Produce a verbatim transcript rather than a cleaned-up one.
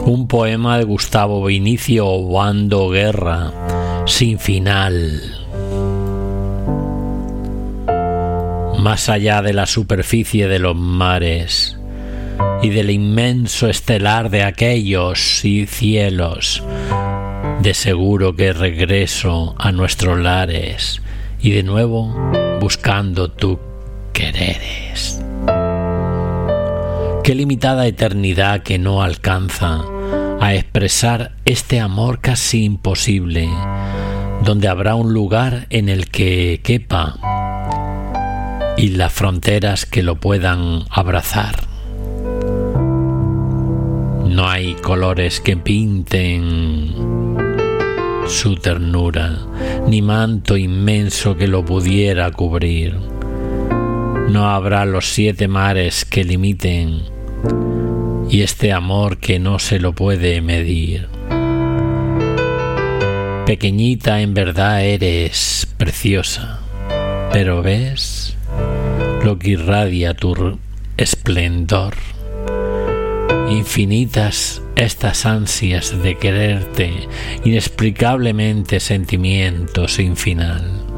Un poema de Gustavo Vinicio Obando Guerra, sin final. Más allá de la superficie de los mares y del inmenso estelar de aquellos cielos, de seguro que regreso a nuestros lares y de nuevo buscando tu quereres. Qué limitada eternidad que no alcanza a expresar este amor casi imposible, donde habrá un lugar en el que quepa y las fronteras que lo puedan abrazar. No hay colores que pinten su ternura, ni manto inmenso que lo pudiera cubrir. No habrá los siete mares que limiten y este amor que no se lo puede medir. Pequeñita en verdad eres, preciosa, pero ¿ves lo que irradia tu esplendor? Infinitas estas ansias de quererte, inexplicablemente sentimiento sin final.